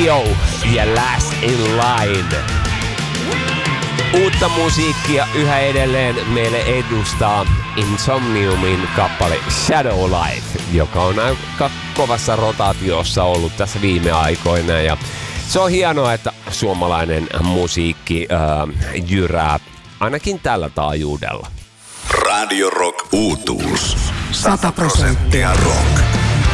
Dio ja Last in Line. Uutta musiikkia yhä edelleen meille edustaa Insomniumin kappale Shadow Life, joka on aika kovassa rotaatiossa ollut tässä viime aikoina. Ja se on hienoa, että suomalainen musiikki jyrää ainakin tällä taajuudella. Radio Rock uutuus. 100% rock.